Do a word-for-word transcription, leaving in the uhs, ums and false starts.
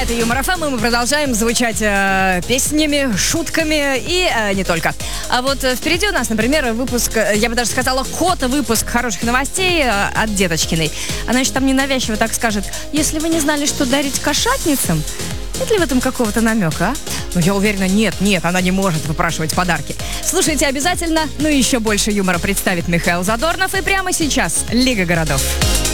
Это Юмор ФМ, и мы продолжаем звучать э, песнями, шутками и э, не только. А вот э, впереди у нас, например, выпуск, э, я бы даже сказала, ход-выпуск хороших новостей э, от Деточкиной. Она еще там ненавязчиво так скажет: если вы не знали, что дарить кошатницам, нет ли в этом какого-то намека, а? Ну, я уверена, нет, нет, она не может выпрашивать подарки. Слушайте обязательно, ну и еще больше юмора представит Михаил Задорнов. И прямо сейчас Лига городов.